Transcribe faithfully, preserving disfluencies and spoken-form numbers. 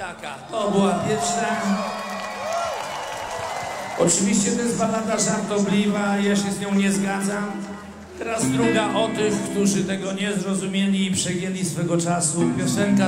taka. To była pierwsza. Oczywiście to jest ballada żartobliwa, ja się z nią nie zgadzam. Teraz druga o tych, którzy tego nie zrozumieli i przejęli swego czasu. Piosenka